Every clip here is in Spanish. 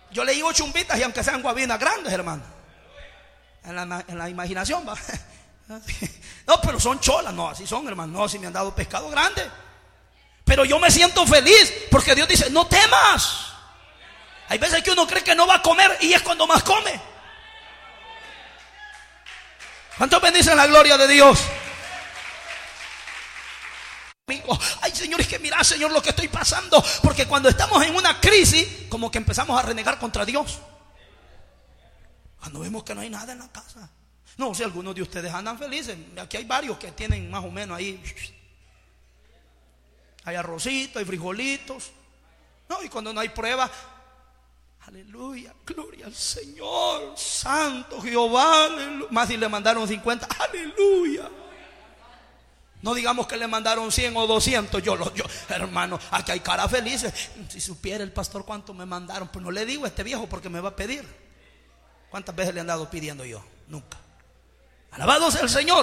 Yo le digo chumbitas y aunque sean guabinas grandes, hermano. En la imaginación va. No, pero son cholas. No, así son, hermano. No, si me han dado pescado grande. Pero yo me siento feliz porque Dios dice, no temas. Hay veces que uno cree que no va a comer y es cuando más come. ¿Cuántos bendicen la gloria de Dios? Ay, Señor, es que mira, Señor, lo que estoy pasando. Porque cuando estamos en una crisis, como que empezamos a renegar contra Dios. Cuando vemos que no hay nada en la casa. No, si algunos de ustedes andan felices. Aquí hay varios que tienen más o menos ahí. Hay arrocito, hay frijolitos. No, y cuando no hay prueba, aleluya, gloria al Señor, santo Jehová, aleluya. Más si le mandaron 50, aleluya. No digamos que le mandaron 100 o 200. Yo, hermano, aquí hay caras felices. Si supiera el pastor cuánto me mandaron, pues no le digo a este viejo porque me va a pedir. ¿Cuántas veces le han dado pidiendo yo? Nunca. Alabado sea el Señor.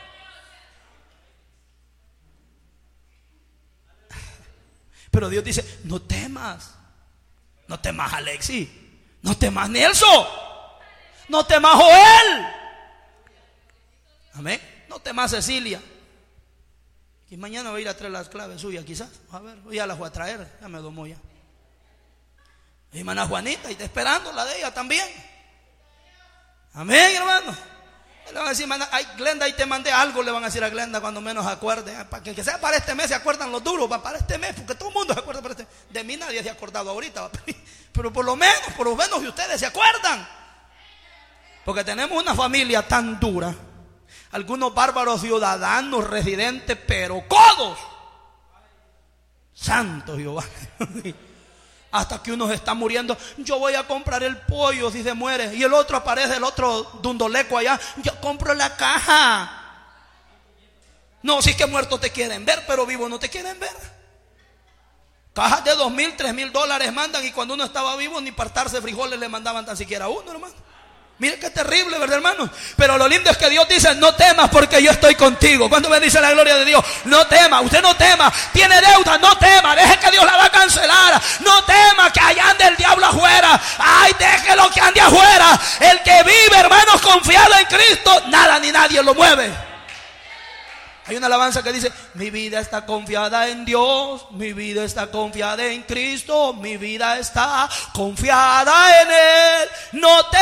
Pero Dios dice, no temas. No temas, Alexis. No temas, Nelson. No temas, Joel. Amén. No temas, Cecilia. Y mañana voy a ir a traer las claves suyas, quizás. A ver, ya las voy a traer. Ya me domó ya. Y hermana Juanita, y está esperando la de ella también. Amén, hermano. Le van a decir, ay, Glenda, ahí te mandé algo. Le van a decir a Glenda cuando menos acuerde. Para que sea para este mes, se acuerdan los duros. Para este mes, porque todo el mundo se acuerda para este. De mí nadie se ha acordado ahorita. Pero por lo menos de ustedes se acuerdan. Porque tenemos una familia tan dura. Algunos bárbaros ciudadanos, residentes, pero codos. Santo Jehová. Hasta que uno se está muriendo. Yo voy a comprar el pollo si se muere. Y el otro aparece, el otro dundoleco allá. Yo compro la caja. No, si es que muertos te quieren ver, pero vivos no te quieren ver. Cajas de $2,000, $3,000 mandan. Y cuando uno estaba vivo, ni partarse frijoles le mandaban tan siquiera uno, hermano. Miren qué terrible, ¿verdad, hermanos? Pero lo lindo es que Dios dice, no temas porque yo estoy contigo. ¿Cuándo me dice la gloria de Dios? No tema, usted no tema. Tiene deuda, no tema, deje que Dios la va a cancelar. No tema que allá ande el diablo afuera. Ay, déjelo que ande afuera. El que vive, hermanos, confiado en Cristo, nada ni nadie lo mueve. Hay una alabanza que dice, mi vida está confiada en Dios, mi vida está confiada en Cristo, mi vida está confiada en Él. No te